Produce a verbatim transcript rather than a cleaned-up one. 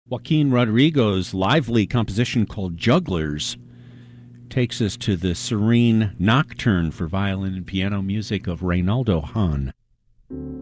Joaquin Rodrigo's lively composition called Jugglers takes us to the serene nocturne for violin and piano music of Reynaldo Hahn.